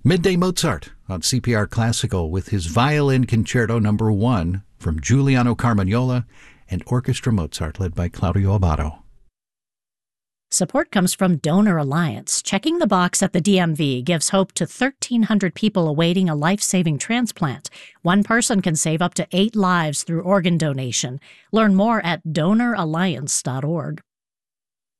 Midday Mozart on CPR Classical with his Violin Concerto No. 1 from Giuliano Carmagnola and Orchestra Mozart led by Claudio Abbado. Support comes from Donor Alliance. Checking the box at the DMV gives hope to 1,300 people awaiting a life-saving transplant. One person can save up to 8 lives through organ donation. Learn more at donoralliance.org.